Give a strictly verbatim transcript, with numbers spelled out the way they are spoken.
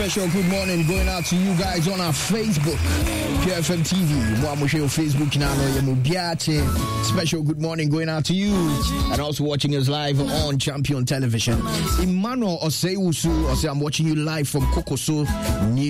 special good morning going out to you guys on our Facebook, Pure F M T V. Mo your Facebook now. Special good morning going out to you, and also watching us live on Champion Television. Emmanuel Osei Usu, I'm watching you live from Kokoso, New